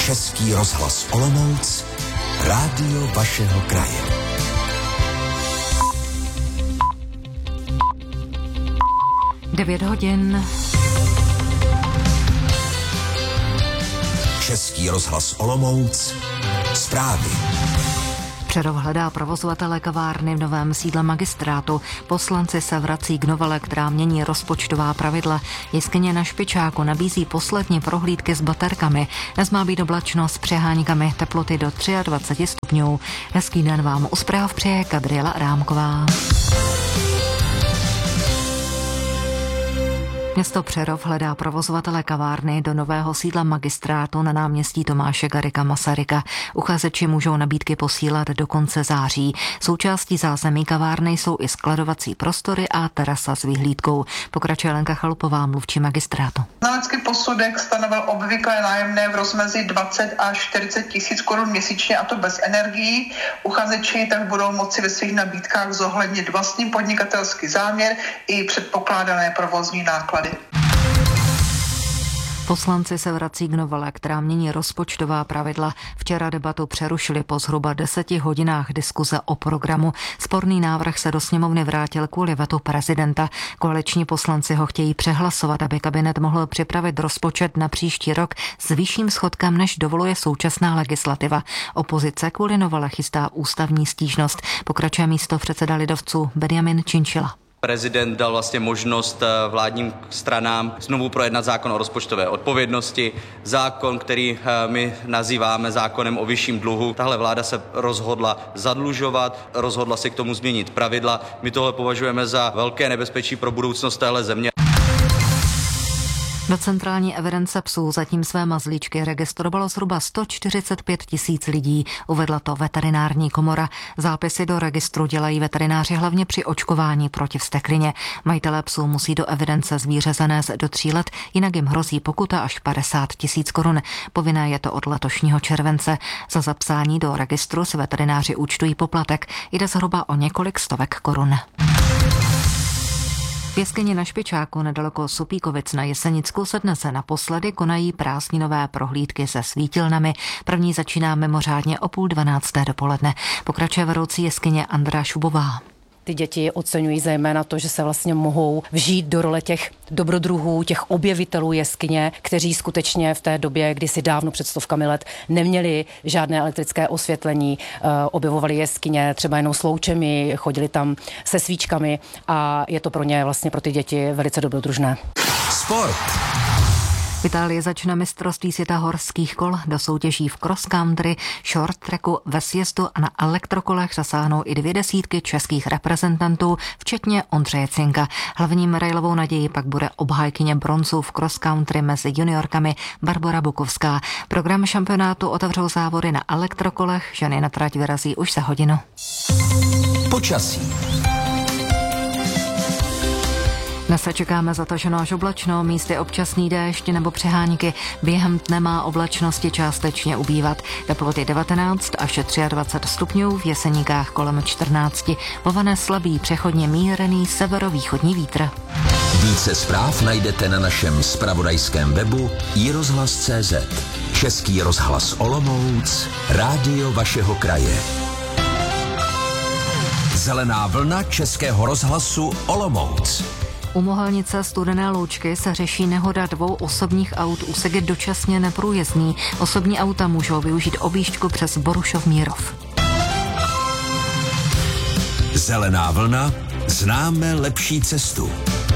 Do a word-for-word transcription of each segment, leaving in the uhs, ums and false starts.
Český rozhlas Olomouc, rádio vašeho kraje. devět hodin. Český rozhlas Olomouc, zprávy. Přerov hledá provozovatele kavárny v novém sídle magistrátu. Poslanci se vrací k novele, která mění rozpočtová pravidla. Jeskyně na Špičáku nabízí poslední prohlídky s baterkami. Dnes má být oblačno s přeháníkami, teploty do dvacet tři stupňů. Hezký den vám u zpráv přeje Gabriela Adámková. Město Přerov hledá provozovatele kavárny do nového sídla magistrátu na náměstí Tomáše Garrigua Masaryka. Uchazeči můžou nabídky posílat do konce září. Součástí zázemí kavárny jsou i skladovací prostory a terasa s vyhlídkou. Pokračuje Lenka Chalupová, mluvčí magistrátu. Znalecký posudek stanovil obvyklé nájemné v rozmezí dvacet až čtyřicet tisíc korun měsíčně, a to bez energií. Uchazeči tak budou moci ve svých nabídkách zohlednit vlastní podnikatelský záměr i předpokládané provozní náklady. Poslanci se vrací k novele, která mění rozpočtová pravidla. Včera debatu přerušili po zhruba deseti hodinách diskuze o programu. Sporný návrh se do sněmovny vrátil kvůli vetu prezidenta. Koaliční poslanci ho chtějí přehlasovat, aby kabinet mohl připravit rozpočet na příští rok s vyšším schodkem, než dovoluje současná legislativa. Opozice kvůli novele chystá ústavní stížnost. Pokračuje místopředseda lidovců Benjamin Činčila. Prezident dal vlastně možnost vládním stranám znovu projednat zákon o rozpočtové odpovědnosti, zákon, který my nazýváme zákonem o vyšším dluhu. Tahle vláda se rozhodla zadlužovat, rozhodla si k tomu změnit pravidla. My tohle považujeme za velké nebezpečí pro budoucnost téhle země. Do centrální evidence psů zatím své mazlíčky registrovalo zhruba sto čtyřicet pět tisíc lidí, uvedla to veterinární komora. Zápisy do registru dělají veterináři hlavně při očkování proti vzteklině. Majitelé psů musí do evidence zvíře zanést do tří let, jinak jim hrozí pokuta až padesát tisíc korun. Povinné je to od letošního července. Za zapsání do registru si veterináři účtují poplatek. Jde zhruba o několik stovek korun. V jeskyni na Špičáku nedaleko Supíkovic na Jesenicku se dnes naposledy konají prázdninové prohlídky se svítilnami. První začíná mimořádně o půl dvanácté dopoledne. Pokračuje vedoucí jeskyně Andrea Šubová. Ty děti oceňují zejména to, že se vlastně mohou vžít do role těch dobrodruhů, těch objevitelů jeskyně, kteří skutečně v té době, kdysi dávno před stovkami let neměli žádné elektrické osvětlení, objevovali jeskyně třeba jenom s loučemi, chodili tam se svíčkami a je to pro ně vlastně pro ty děti velice dobrodružné. Sport. V Itálii začne mistrovství světa horských kol. Do soutěží v cross country, short tracku, ve sjezdu a na elektrokolech zasáhnou i dvě desítky českých reprezentantů, včetně Ondřeje Cinka. Hlavní medailovou naději pak bude obhájkyně bronzu v cross country mezi juniorkami Barbora Bukovská. Program šampionátu otevřou závody na elektrokolech. Ženy na trať vyrazí už za hodinu. Počasí. Dnes se čekáme zataženo až oblačno, místy občasný déšť nebo přehánky. Během dne má oblačnosti částečně ubývat. Teploty devatenáct až dvacet tři stupňů, v Jeseníkách kolem čtrnáct. Povane slabý přechodně mírný severovýchodní vítr. Více zpráv najdete na našem zpravodajském webu i rozhlas tečka cé zet. Český rozhlas Olomouc, rádio vašeho kraje. Zelená vlna Českého rozhlasu Olomouc. U Mohelnice Studené Loučky se řeší nehoda dvou osobních aut, úsek je dočasně neprůjezdný. Osobní auta můžou využít objížďku přes Borušov-Mírov. Zelená vlna, známe lepší cestu.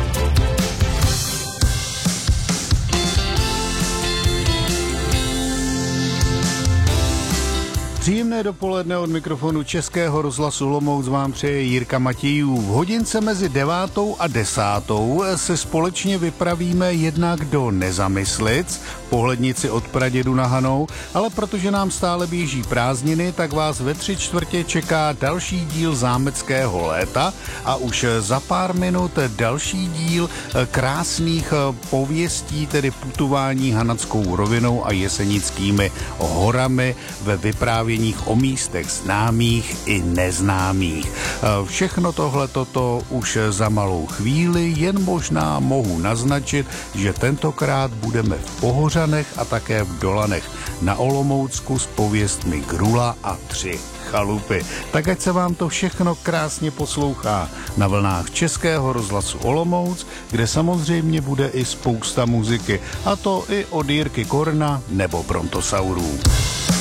Příjemné dopoledne od mikrofonu Českého rozhlasu Olomouc vám přeje Jirka Matějů. V hodince mezi devátou a desátou se společně vypravíme jednak do Nezamyslic, pohlednici od pradědu na Hanou, ale protože nám stále běží prázdniny, tak vás ve tři čtvrtě čeká další díl zámeckého léta a už za pár minut další díl krásných pověstí, tedy putování Hanadskou rovinou a Jesenickými horami ve vyprávění vyprávěních o místech známých i neznámých. Všechno tohle toto už za malou chvíli, jen možná mohu naznačit, že tentokrát budeme v Pohořanech a také v Dolanech na Olomoucku s pověstmi Grula a tři chalupy. Tak ať se vám to všechno krásně poslouchá na vlnách Českého rozhlasu Olomouc, kde samozřejmě bude i spousta muziky, a to i od Jirky Korna nebo Brontosaurů.